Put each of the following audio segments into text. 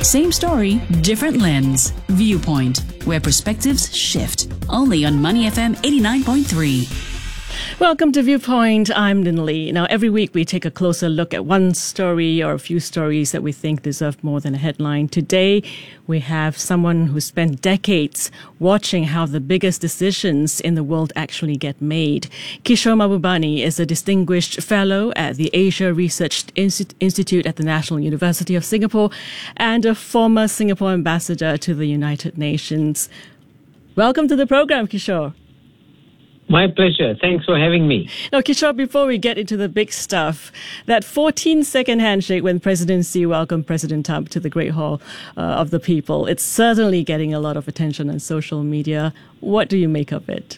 Same story, different lens. Viewpoint, where perspectives shift. Only on Money FM 89.3. Welcome to Viewpoint. I'm Lin Lee. Now, every week we take a closer look at one story or a few stories that we think deserve more than a headline. Today, we have someone who spent decades watching how the biggest decisions in the world actually get made. Kishore Mahbubani is a distinguished fellow at the Asia Research Institute at the National University of Singapore and a former Singapore ambassador to the United Nations. Welcome to the program, Kishore. My pleasure. Thanks for having me. Now, Kishore, before we get into the big stuff, that 14-second handshake when President Xi welcomed President Trump to the Great Hall of the People, it's certainly getting a lot of attention on social media. What do you make of it?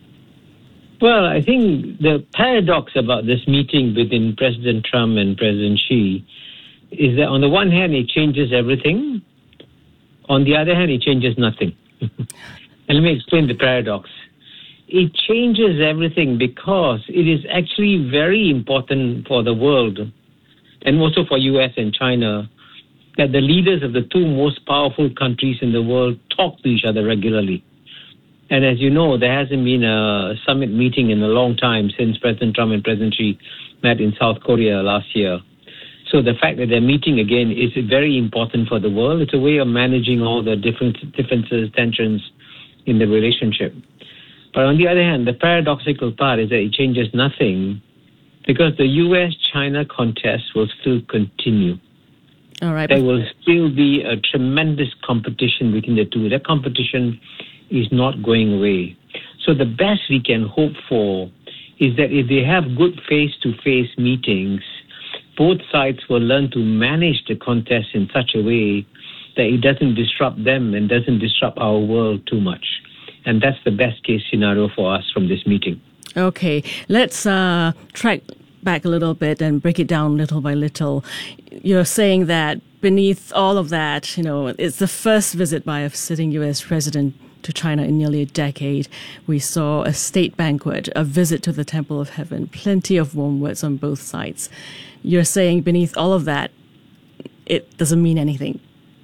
Well, I think the paradox about this meeting between President Trump and President Xi is that on the one hand, it changes everything. On the other hand, it changes nothing. And let me explain the paradox. It changes everything because it is actually very important for the world and also for US and China that the leaders of the two most powerful countries in the world talk to each other regularly. And as you know, there hasn't been a summit meeting in a long time since President Trump and President Xi met in South Korea last year. So the fact that they're meeting again is very important for the world. It's a way of managing all the differences, tensions in the relationship. But on the other hand, the paradoxical part is that it changes nothing because the US-China contest will still continue. All right. There will still be a tremendous competition between the two. That competition is not going away. So the best we can hope for is that if they have good face-to-face meetings, both sides will learn to manage the contest in such a way that it doesn't disrupt them and doesn't disrupt our world too much. And that's the best case scenario for us from this meeting. Okay, let's track back a little bit and break it down little by little. You're saying that beneath all of that, it's the first visit by a sitting U.S. president to China in nearly a decade. We saw a state banquet, a visit to the Temple of Heaven, plenty of warm words on both sides. You're saying beneath all of that, it doesn't mean anything.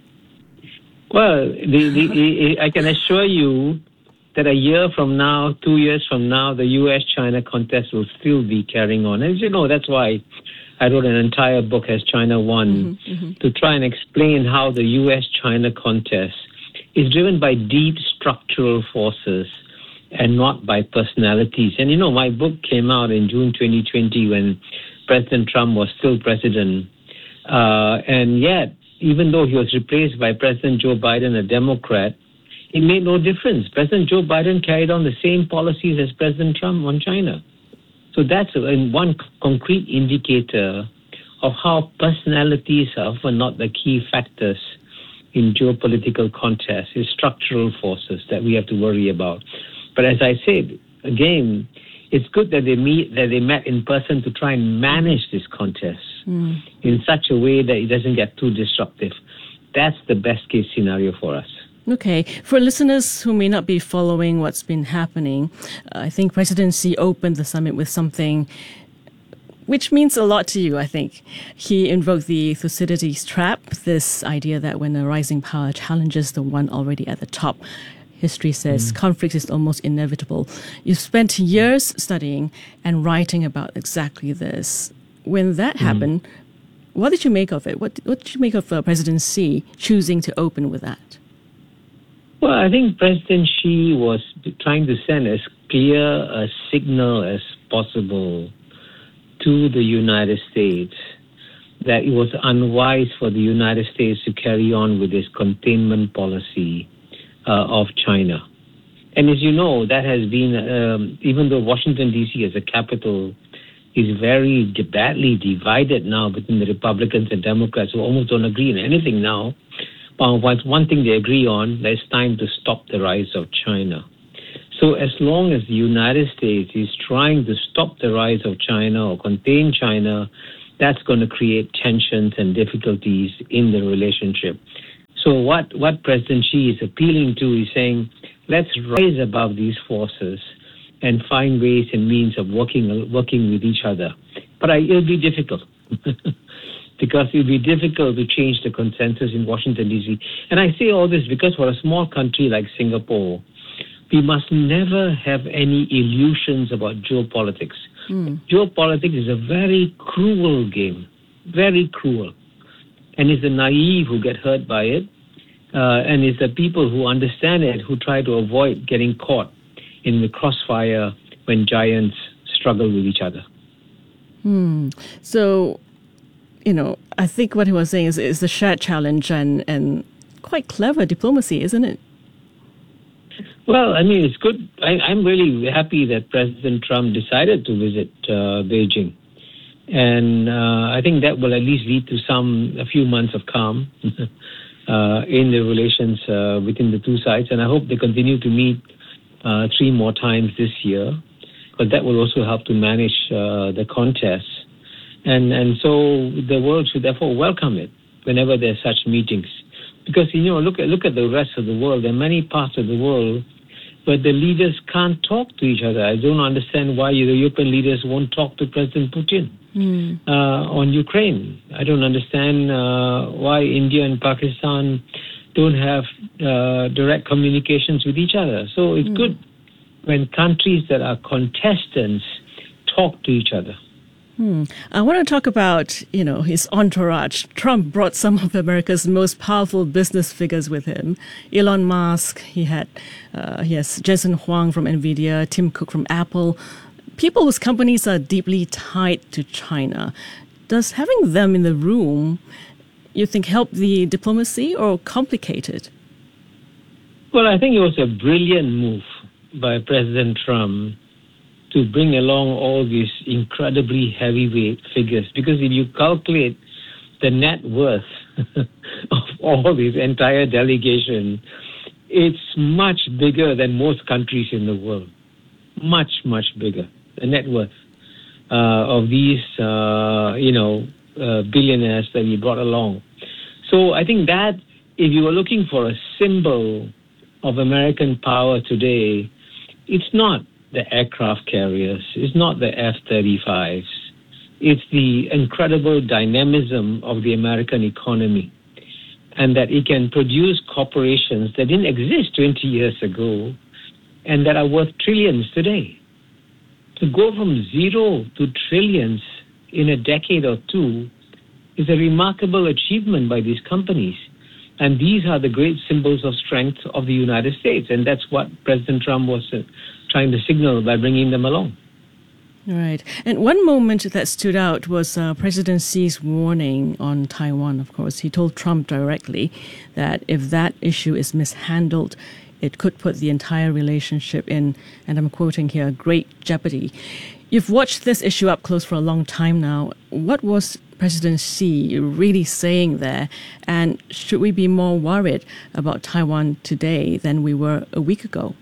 Well, I can assure you that a year from now, 2 years from now, the US-China contest will still be carrying on. As you know, that's why I wrote an entire book, Has China Won, to try and explain how the US-China contest is driven by deep structural forces and not by personalities. And my book came out in June 2020 when President Trump was still president. And yet, even though he was replaced by President Joe Biden, a Democrat, it made no difference. President Joe Biden carried on the same policies as President Trump on China. So that's one concrete indicator of how personalities are often not the key factors in geopolitical contests. It's structural forces that we have to worry about. But as I said, again, it's good that they met in person to try and manage this contest in such a way that it doesn't get too disruptive. That's the best case scenario for us. Okay. For listeners who may not be following what's been happening, I think President Xi opened the summit with something which means a lot to you, I think. He invoked the Thucydides trap, this idea that when a rising power challenges the one already at the top, history says conflict is almost inevitable. You've spent years studying and writing about exactly this. When that happened, what did you make of it? What did you make of President Xi choosing to open with that? Well, I think President Xi was trying to send as clear a signal as possible to the United States that it was unwise for the United States to carry on with this containment policy of China. And as you know, that has been, even though Washington, D.C. as a capital is very badly divided now between the Republicans and Democrats who almost don't agree on anything now. One thing they agree on, that it's time to stop the rise of China. So as long as the United States is trying to stop the rise of China or contain China, that's going to create tensions and difficulties in the relationship. So what President Xi is appealing to is saying, let's rise above these forces and find ways and means of working with each other. But it'll be difficult. because it will be difficult to change the consensus in Washington, D.C. And I say all this because for a small country like Singapore, we must never have any illusions about geopolitics. Geopolitics is a very cruel game, very cruel. And it's the naive who get hurt by it, and it's the people who understand it who try to avoid getting caught in the crossfire when giants struggle with each other. So, I think what he was saying is the shared challenge and quite clever diplomacy, isn't it? Well, I mean, it's good. I'm really happy that President Trump decided to visit Beijing. And I think that will at least lead to a few months of calm in the relations between the two sides. And I hope they continue to meet 3 more times this year, but that will also help to manage the contest. And so the world should therefore welcome it whenever there's such meetings. Because, look at the rest of the world. There are many parts of the world where the leaders can't talk to each other. I don't understand why the European leaders won't talk to President Putin on Ukraine. I don't understand why India and Pakistan don't have direct communications with each other. So it's good when countries that are contestants talk to each other. I want to talk about, his entourage. Trump brought some of America's most powerful business figures with him. Elon Musk, he has Jensen Huang from NVIDIA, Tim Cook from Apple, people whose companies are deeply tied to China. Does having them in the room, you think, help the diplomacy or complicate it? Well, I think it was a brilliant move by President Trump to bring along all these incredibly heavyweight figures. Because if you calculate the net worth of all this entire delegation, it's much bigger than most countries in the world. Much, much bigger. The net worth of these, billionaires that he brought along. So I think that if you were looking for a symbol of American power today, it's not the aircraft carriers, it's not the F-35s, it's the incredible dynamism of the American economy, and that it can produce corporations that didn't exist 20 years ago and that are worth trillions today. To go from zero to trillions in a decade or two is a remarkable achievement by these companies. And these are the great symbols of strength of the United States. And that's what President Trump was trying to signal by bringing them along. Right. And one moment that stood out was President Xi's warning on Taiwan, of course. He told Trump directly that if that issue is mishandled, it could put the entire relationship in, and I'm quoting here, great jeopardy. You've watched this issue up close for a long time now. What was President Xi really saying there? And should we be more worried about Taiwan today than we were a week ago?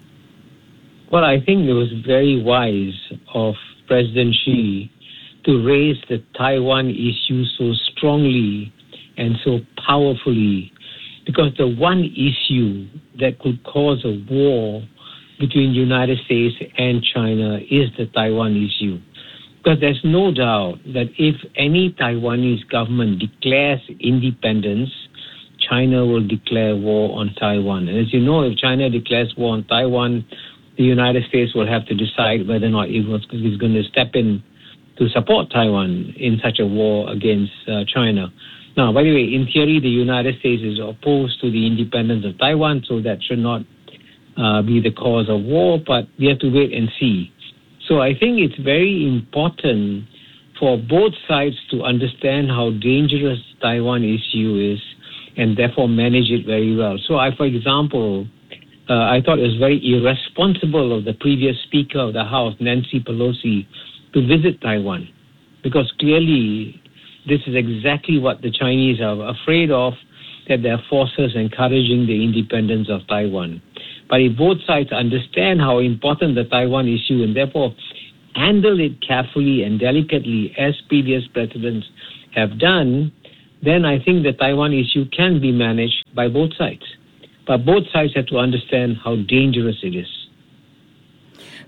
Well, I think it was very wise of President Xi to raise the Taiwan issue so strongly and so powerfully, because the one issue that could cause a war between the United States and China is the Taiwan issue. Because there's no doubt that if any Taiwanese government declares independence, China will declare war on Taiwan. And as you know, if China declares war on Taiwan, the United States will have to decide whether or not it is going to step in to support Taiwan in such a war against China. Now, by the way, in theory, the United States is opposed to the independence of Taiwan, so that should not be the cause of war, but we have to wait and see. So I think it's very important for both sides to understand how dangerous the Taiwan issue is and therefore manage it very well. So for example, I thought it was very irresponsible of the previous Speaker of the House, Nancy Pelosi, to visit Taiwan, because clearly this is exactly what the Chinese are afraid of, that there are forces encouraging the independence of Taiwan. But if both sides understand how important the Taiwan issue and therefore handle it carefully and delicately as previous presidents have done, then I think the Taiwan issue can be managed by both sides. But both sides have to understand how dangerous it is.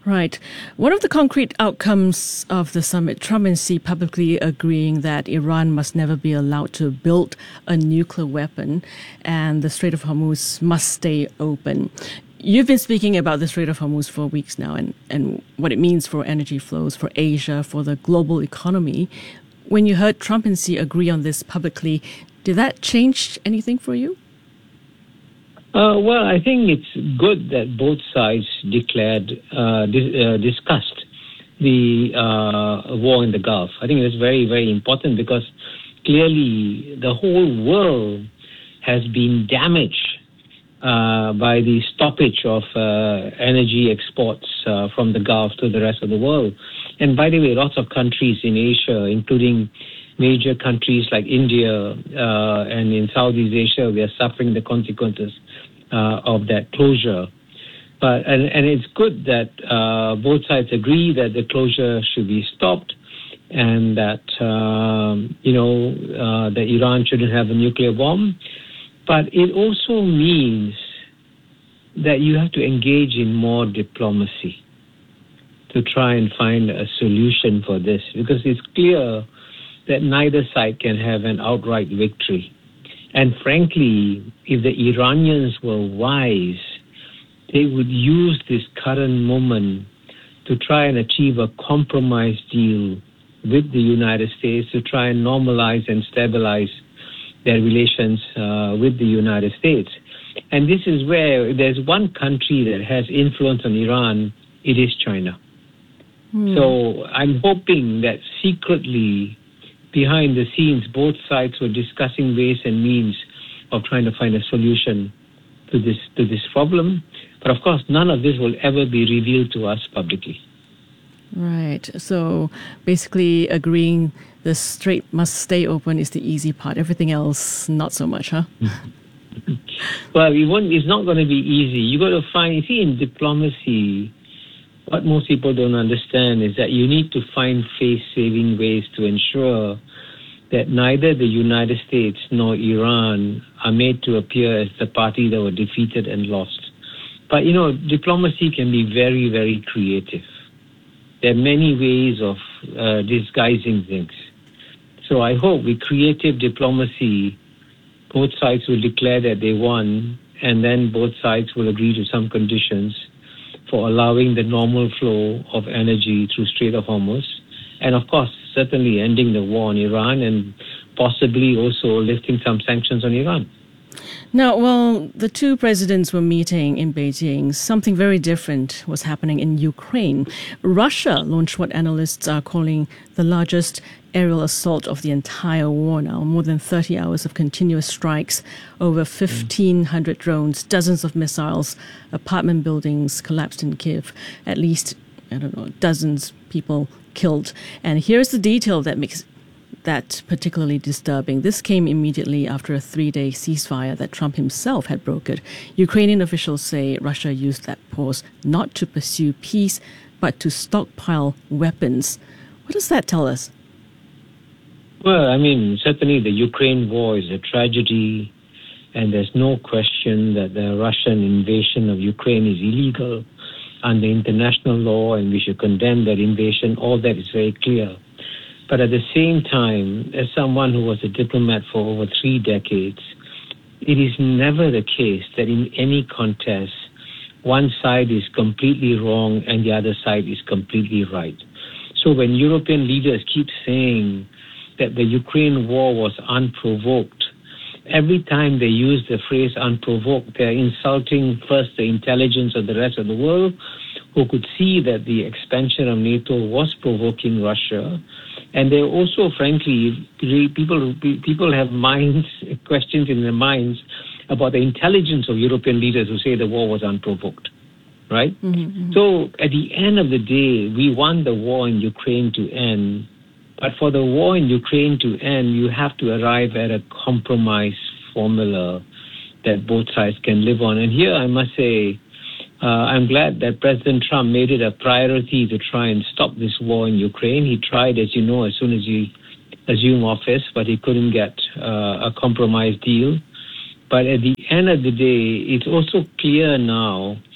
Right. One of the concrete outcomes of the summit, Trump and Xi publicly agreeing that Iran must never be allowed to build a nuclear weapon and the Strait of Hormuz must stay open. You've been speaking about the Strait of Hormuz for weeks now and what it means for energy flows, for Asia, for the global economy. When you heard Trump and Xi agree on this publicly, did that change anything for you? Well, I think it's good that both sides discussed the war in the Gulf. I think it's very, very important because clearly the whole world has been damaged by the stoppage of energy exports from the Gulf to the rest of the world. And by the way, lots of countries in Asia, including major countries like India and in Southeast Asia, we are suffering the consequences of that closure. And it's good that both sides agree that the closure should be stopped and that, that Iran shouldn't have a nuclear bomb. But it also means that you have to engage in more diplomacy to try and find a solution for this, because it's clear that neither side can have an outright victory. And frankly, if the Iranians were wise, they would use this current moment to try and achieve a compromise deal with the United States to try and normalize and stabilize their relations with the United States. And this is where there's one country that has influence on Iran, it is China. So I'm hoping that secretly, behind the scenes, both sides were discussing ways and means of trying to find a solution to this problem. But of course, none of this will ever be revealed to us publicly. Right. So basically agreeing the strait must stay open is the easy part. Everything else, not so much, huh? Well, it's not going to be easy. You got to find, you see, in diplomacy, what most people don't understand is that you need to find face-saving ways to ensure that neither the United States nor Iran are made to appear as the party that were defeated and lost. But, diplomacy can be very, very creative. There are many ways of disguising things. So I hope with creative diplomacy, both sides will declare that they won, and then both sides will agree to some conditions for allowing the normal flow of energy through Strait of Hormuz. And of course, certainly ending the war on Iran and possibly also lifting some sanctions on Iran. Now, while the two presidents were meeting in Beijing, something very different was happening in Ukraine. Russia launched what analysts are calling the largest aerial assault of the entire war now. More than 30 hours of continuous strikes, over 1,500 drones, dozens of missiles, apartment buildings collapsed in Kyiv. At least, dozens people killed. And here's the detail that makes that particularly disturbing. This came immediately after a 3-day ceasefire that Trump himself had brokered. Ukrainian officials say Russia used that pause not to pursue peace, but to stockpile weapons. What does that tell us? Well, certainly the Ukraine war is a tragedy, and there's no question that the Russian invasion of Ukraine is illegal under international law, and we should condemn that invasion. All that is very clear. But at the same time, as someone who was a diplomat for over 3 decades, it is never the case that in any contest, one side is completely wrong and the other side is completely right. So when European leaders keep saying that the Ukraine war was unprovoked, every time they use the phrase unprovoked, they're insulting first the intelligence of the rest of the world, who could see that the expansion of NATO was provoking Russia. And they also, frankly, people have questions in their minds about the intelligence of European leaders who say the war was unprovoked, right? Mm-hmm. So at the end of the day, we want the war in Ukraine to end. But for the war in Ukraine to end, you have to arrive at a compromise formula that both sides can live on. And here I must say, I'm glad that President Trump made it a priority to try and stop this war in Ukraine. He tried, as you know, as soon as he assumed office, but he couldn't get a compromise deal. But at the end of the day, it's also clear now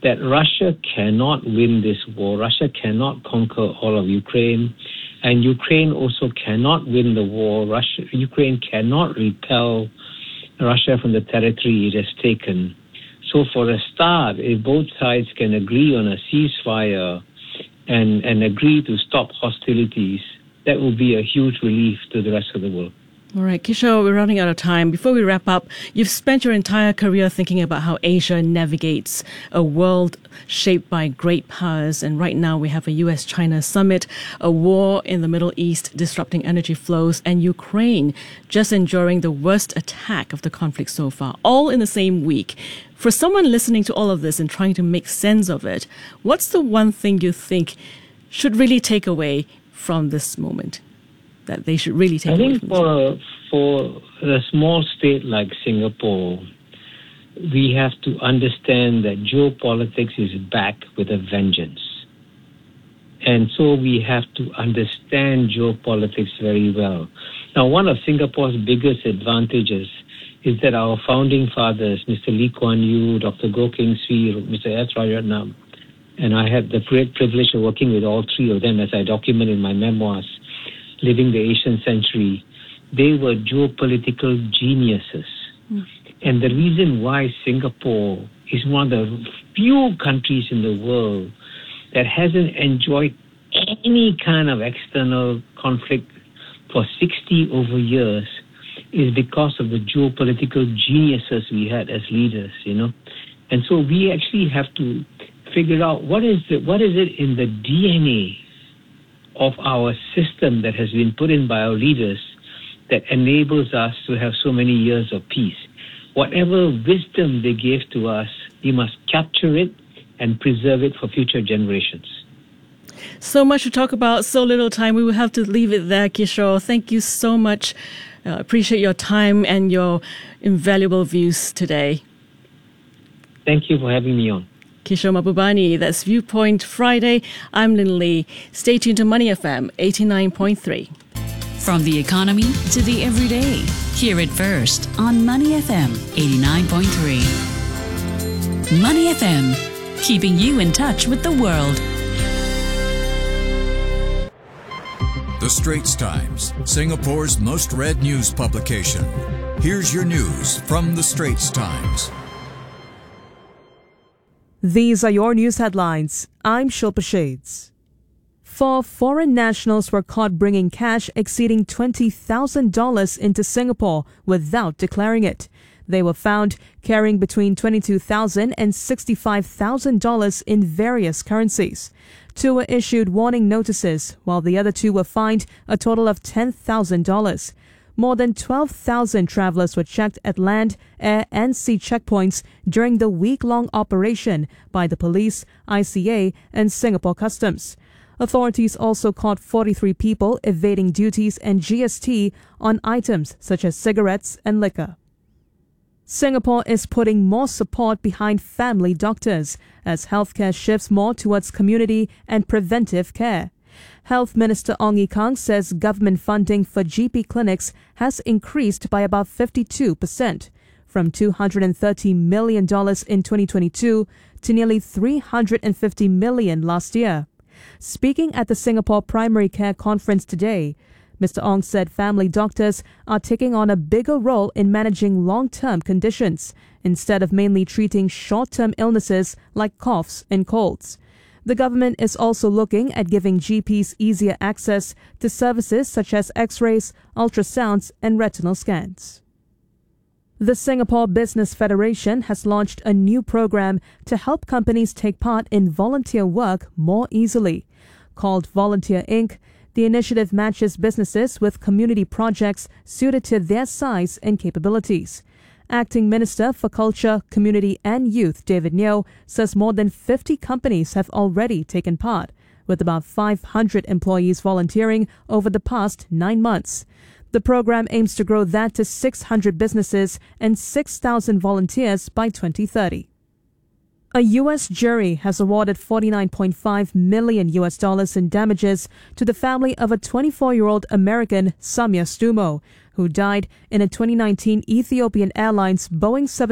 that Russia cannot win this war. Russia cannot conquer all of Ukraine, and Ukraine also cannot win the war. Ukraine cannot repel Russia from the territory it has taken. So for a start, if both sides can agree on a ceasefire and agree to stop hostilities, that will be a huge relief to the rest of the world. All right, Kishore, we're running out of time. Before we wrap up, you've spent your entire career thinking about how Asia navigates a world shaped by great powers. And right now we have a US-China summit, a war in the Middle East disrupting energy flows, and Ukraine just enduring the worst attack of the conflict so far, all in the same week. For someone listening to all of this and trying to make sense of it, what's the one thing you think should really take away from this moment? That they should really take away from this? I think for a small state like Singapore, we have to understand that geopolitics is back with a vengeance. And so we have to understand geopolitics very well. Now, one of Singapore's biggest advantages is that our founding fathers, Mr. Lee Kuan Yew, Dr. Goh Keng Swee, Mr. S. Rajaratnam, and I had the great privilege of working with all three of them as I document in my memoirs, Living the Asian Century. They were geopolitical geniuses. And the reason why Singapore is one of the few countries in the world that hasn't enjoyed any kind of external conflict for 60 over years is because of the geopolitical geniuses we had as leaders, And so we actually have to figure out what is it in the DNA of our system that has been put in by our leaders that enables us to have so many years of peace. Whatever wisdom they gave to us, we must capture it and preserve it for future generations. So much to talk about, so little time. We will have to leave it there, Kishore. Thank you so much. Appreciate your time and your invaluable views today. Thank you for having me on. Kishore Mahbubani, that's Viewpoint Friday. I'm Lynn Lee. Stay tuned to Money FM 89.3. From the economy to the everyday, hear it first on Money FM 89.3. Money FM, keeping you in touch with the world. The Straits Times, Singapore's most read news publication. Here's your news from The Straits Times. These are your news headlines. I'm Shilpa Shades. 4 foreign nationals were caught bringing cash exceeding $20,000 into Singapore without declaring it. They were found carrying between $22,000 and $65,000 in various currencies. 2 were issued warning notices, while the other 2 were fined a total of $10,000. More than 12,000 travelers were checked at land, air and sea checkpoints during the week-long operation by the police, ICA and Singapore Customs. Authorities also caught 43 people evading duties and GST on items such as cigarettes and liquor. Singapore is putting more support behind family doctors as healthcare shifts more towards community and preventive care. Health Minister Ong Ye Kung says government funding for GP clinics has increased by about 52%, from $230 million in 2022 to nearly $350 million last year. Speaking at the Singapore Primary Care Conference today, Mr. Ong said family doctors are taking on a bigger role in managing long-term conditions, instead of mainly treating short-term illnesses like coughs and colds. The government is also looking at giving GPs easier access to services such as X-rays, ultrasounds, and retinal scans. The Singapore Business Federation has launched a new program to help companies take part in volunteer work more easily. Called Volunteer Inc., the initiative matches businesses with community projects suited to their size and capabilities. Acting Minister for Culture, Community and Youth David Neo says more than 50 companies have already taken part, with about 500 employees volunteering over the past 9 months. The program aims to grow that to 600 businesses and 6,000 volunteers by 2030. A U.S. jury has awarded $49.5 million in damages to the family of a 24-year-old American, Samia Stumo, who died in a 2019 Ethiopian Airlines Boeing 7